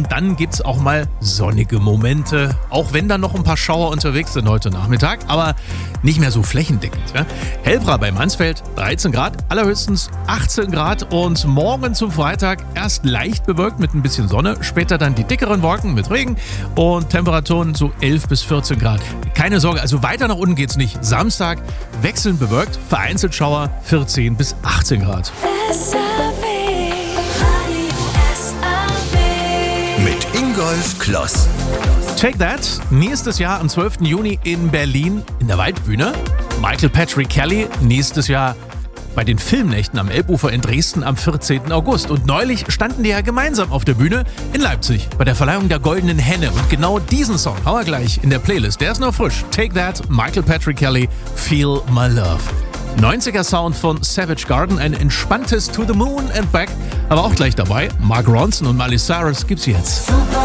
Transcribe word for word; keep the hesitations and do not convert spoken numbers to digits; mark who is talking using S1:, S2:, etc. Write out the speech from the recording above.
S1: und dann gibt's auch mal sonnige Momente, auch wenn da noch ein paar Schauer unterwegs sind heute Nachmittag, aber nicht mehr so flächendeckend. Ja? Hellbra bei Mansfeld, dreizehn Grad, allerhöchstens achtzehn Grad und morgen zum Freitag erst leicht bewölkt mit ein bisschen Sonne, später dann die dickeren Wolken mit Regen und Temperaturen so elf bis vierzehn Grad. Keine Sorge, also weiter nach unten geht's nicht. Samstag wechselnd bewölkt, vereinzelt Schauer, vierzehn bis achtzehn Grad.
S2: Mit Ingolf Kloss.
S1: Take That, nächstes Jahr am zwölften Juni in Berlin in der Waldbühne. Michael Patrick Kelly nächstes Jahr bei den Filmnächten am Elbufer in Dresden am vierzehnten August. Und neulich standen die ja gemeinsam auf der Bühne in Leipzig bei der Verleihung der Goldenen Henne. Und genau diesen Song haben wir gleich in der Playlist. Der ist noch frisch. Take That, Michael Patrick Kelly, Feel My Love. neunziger Sound von Savage Garden, ein entspanntes To the Moon and Back. Aber auch gleich dabei, Mark Ronson und Miley Cyrus gibt's jetzt.
S3: Super